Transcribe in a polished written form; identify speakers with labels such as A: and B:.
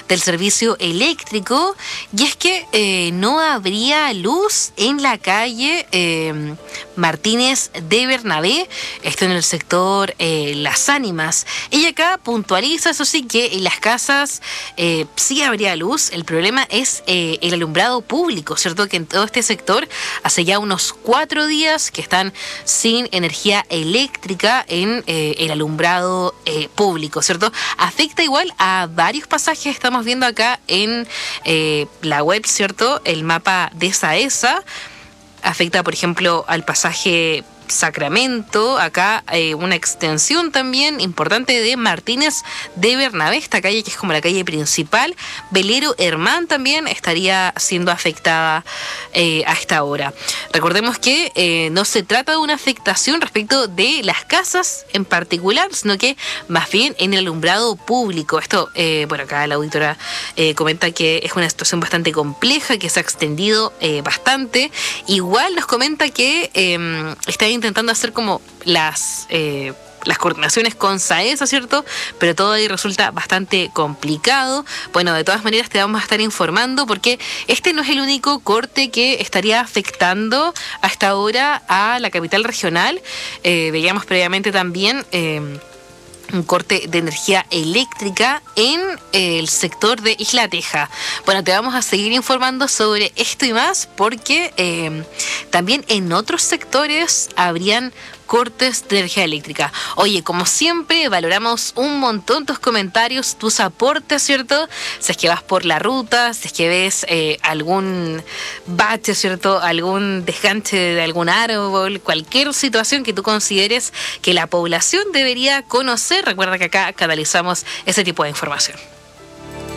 A: del servicio eléctrico, y es que no habría luz en la calle Martínez de Bernabé, esto en el sector Las Ánimas. Ella acá puntualiza, eso sí, que en las casas sí habría luz. El problema es el alumbrado público, ¿cierto? Que en todo este sector hace ya unos 4 días que están sin energía eléctrica en el alumbrado público, ¿cierto? Afecta igual a varios pasajes, estamos viendo acá en la web, ¿cierto? El mapa de SAESA. Afecta, por ejemplo, al pasaje Sacramento, acá una extensión también importante de Martínez de Bernabé, esta calle que es como la calle principal. Velero Hermán también estaría siendo afectada a esta hora. Recordemos que no se trata de una afectación respecto de las casas en particular, sino que más bien en el alumbrado público. Esto, bueno, acá la auditora comenta que es una situación bastante compleja, que se ha extendido bastante. Igual nos comenta que está intentando hacer como las coordinaciones con SAESA, ¿cierto? Pero todo ahí resulta bastante complicado. Bueno, de todas maneras te vamos a estar informando porque este no es el único corte que estaría afectando hasta ahora a la capital regional. Veíamos previamente también un corte de energía eléctrica en el sector de Isla Teja. Bueno, te vamos a seguir informando sobre esto y más porque también en otros sectores habrían cortes de energía eléctrica. Oye, como siempre, valoramos un montón tus comentarios, tus aportes, ¿cierto? Si es que vas por la ruta, si es que ves algún bache, ¿cierto? Algún desganche de algún árbol, cualquier situación que tú consideres que la población debería conocer. Recuerda que acá canalizamos ese tipo de información.